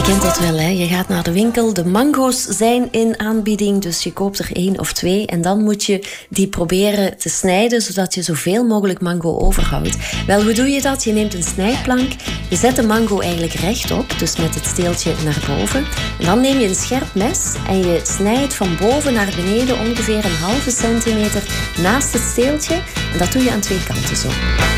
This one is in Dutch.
kent dat wel, hè? Je gaat naar de winkel, de mango's zijn in aanbieding, dus je koopt er 1 of 2 en dan moet je die proberen te snijden, zodat je zoveel mogelijk mango overhoudt. Wel, hoe doe je dat? Je neemt een snijplank, je zet de mango eigenlijk rechtop, dus met het steeltje naar boven. En dan neem je een scherp mes en je snijdt van boven naar beneden ongeveer 0,5 centimeter naast het steeltje. En dat doe je aan 2 kanten zo.